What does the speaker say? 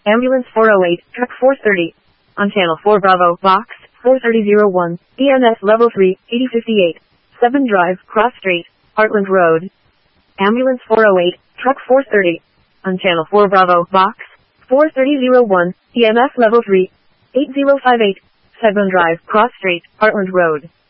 Ambulance 408, Truck 430. On Channel 4 Bravo, Box 43001, EMS Level 3, 8058. 7 Drive, Cross Street, Heartland Road. Ambulance 408, Truck 430. On Channel 4 Bravo, Box 43001, EMS Level 3, 8058. 7 Drive, Cross Street, Heartland Road.